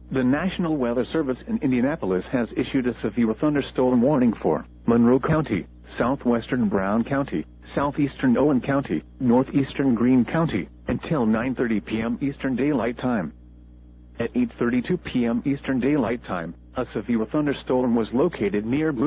The National Weather Service in Indianapolis has issued a severe thunderstorm warning for Monroe County, southwestern Brown County, southeastern Owen County, northeastern Greene County, until 9:30 p.m. Eastern Daylight Time. At 8:32 p.m. Eastern Daylight Time, a severe thunderstorm was located near Blue